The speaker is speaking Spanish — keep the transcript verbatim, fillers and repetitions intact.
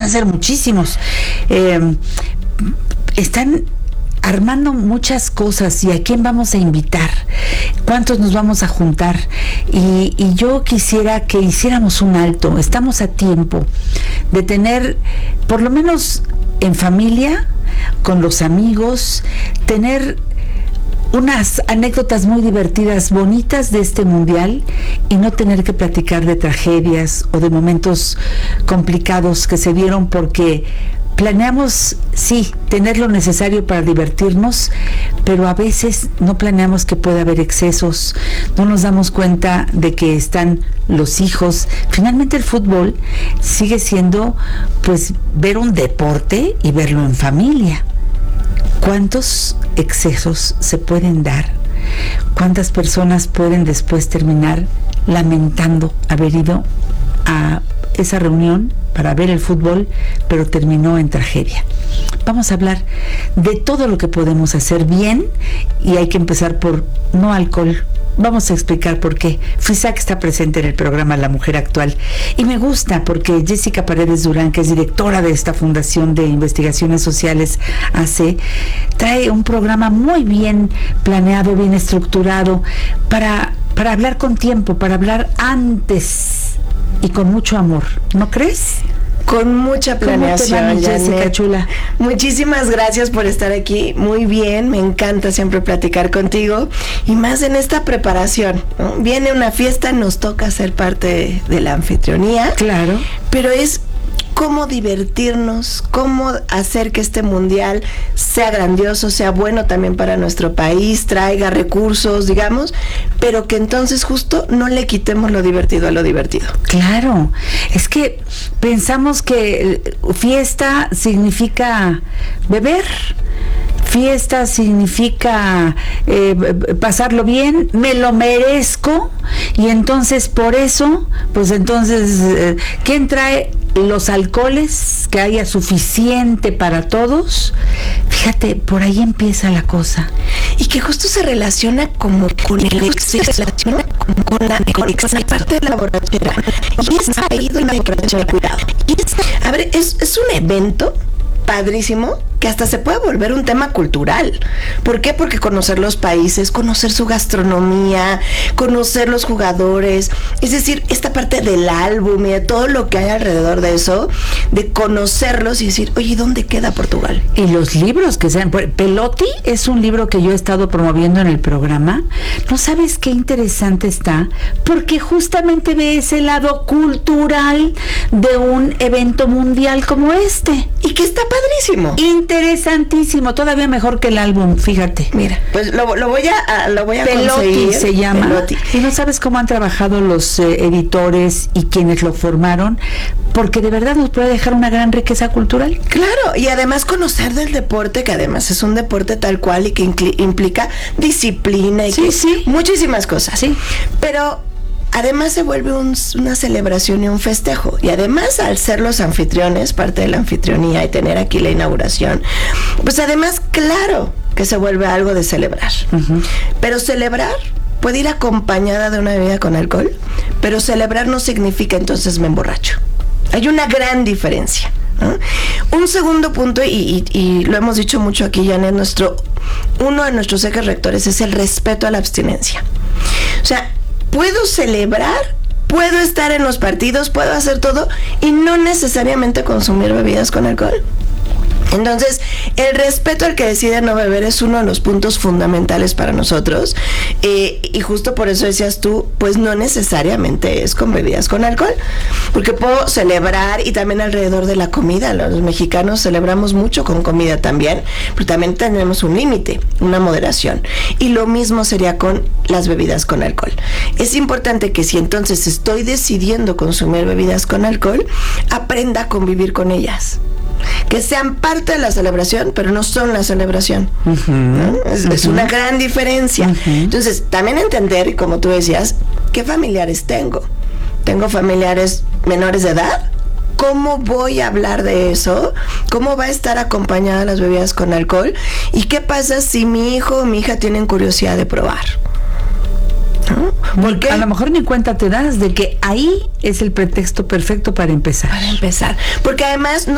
a ser muchísimos. Eh, están armando muchas cosas. ¿Y a quién vamos a invitar? ¿Cuántos nos vamos a juntar? Y, y yo quisiera que hiciéramos un alto. Estamos a tiempo de tener, por lo menos en familia, con los amigos, tener unas anécdotas muy divertidas, bonitas de este mundial, y no tener que platicar de tragedias o de momentos complicados que se dieron porque planeamos, sí, tener lo necesario para divertirnos, pero a veces no planeamos que puede haber excesos, no nos damos cuenta de que están los hijos. Finalmente el fútbol sigue siendo, pues, ver un deporte y verlo en familia. ¿Cuántos excesos se pueden dar? ¿Cuántas personas pueden después terminar lamentando haber ido a esa reunión para ver el fútbol, pero terminó en tragedia? Vamos a hablar de todo lo que podemos hacer bien, y hay que empezar por no alcohol. Vamos a explicar por qué. FISAC está presente en el programa La Mujer Actual, y me gusta porque Jessica Paredes Durán, que es directora de esta Fundación de Investigaciones Sociales A C, trae un programa muy bien planeado, bien estructurado, para, para hablar con tiempo, para hablar antes y con mucho amor, ¿no crees? Con mucha planeación. ¿Cómo te va, Jessica chula? Muchísimas gracias por estar aquí. Muy bien, me encanta siempre platicar contigo, y más en esta preparación, ¿no? Viene una fiesta, nos toca ser parte de la anfitrionía. Claro. Pero es cómo divertirnos, cómo hacer que este mundial sea grandioso, sea bueno también para nuestro país, traiga recursos, digamos, pero que entonces justo no le quitemos lo divertido a lo divertido. Claro, es que pensamos que fiesta significa beber, fiesta significa eh, pasarlo bien, me lo merezco, y entonces por eso, pues entonces, eh, ¿quién trae los alcoholes? Que haya suficiente para todos. Fíjate, por ahí empieza la cosa. Y que justo se relaciona como con el exceso, se relaciona como con la, con la parte de la borrachera. Y es ahí donde hay que tener cuidado. Y es, a ver, es, es un evento padrísimo que hasta se puede volver un tema cultural. ¿Por qué? Porque conocer los países, conocer su gastronomía, conocer los jugadores, es decir, esta parte del álbum y de todo lo que hay alrededor de eso, de conocerlos y decir, oye, ¿dónde queda Portugal? Y los libros que sean. Pelotti es un libro que yo he estado promoviendo en el programa. ¿No sabes qué interesante está? Porque justamente ve ese lado cultural de un evento mundial como este. Y que está padrísimo. Interesantísimo, todavía mejor que el álbum, fíjate. Mira, pues lo, lo voy a lo voy a Pelotti conseguir. se llama. Pelotti. Y no sabes cómo han trabajado los eh, editores y quienes lo formaron, porque de verdad nos puede dejar una gran riqueza cultural. Claro, y además conocer del deporte, que además es un deporte tal cual y que incli- implica disciplina y sí, que sí. muchísimas cosas. Sí. Pero además se vuelve un, una celebración y un festejo. Y además, al ser los anfitriones, parte de la anfitrionía, y tener aquí la inauguración, pues además, claro que se vuelve algo de celebrar. Uh-huh. Pero celebrar puede ir acompañada de una bebida con alcohol, pero celebrar no significa entonces me emborracho. Hay una gran diferencia, ¿no? Un segundo punto, y, y, y lo hemos dicho mucho aquí, Janet, nuestro, uno de nuestros ejes rectores es el respeto a la abstinencia. O sea, puedo celebrar, puedo estar en los partidos, puedo hacer todo y no necesariamente consumir bebidas con alcohol. Entonces, el respeto al que decide no beber es uno de los puntos fundamentales para nosotros, eh, y justo por eso decías tú, pues no necesariamente es con bebidas con alcohol, porque puedo celebrar, y también alrededor de la comida, los mexicanos celebramos mucho con comida también, pero también tenemos un límite, una moderación, y lo mismo sería con las bebidas con alcohol. Es importante que si entonces estoy decidiendo consumir bebidas con alcohol, aprenda a convivir con ellas, que sean parte de la celebración, pero no son la celebración. Uh-huh, ¿no? Es, uh-huh. es una gran diferencia. Uh-huh. Entonces, también entender, como tú decías, ¿qué familiares tengo? ¿Tengo familiares menores de edad? ¿Cómo voy a hablar de eso? ¿Cómo va a estar acompañada las bebidas con alcohol? ¿Y qué pasa si mi hijo o mi hija tienen curiosidad de probar? ¿No? Porque a lo mejor ni cuenta te das de que ahí es el pretexto perfecto para empezar. Para empezar. Porque además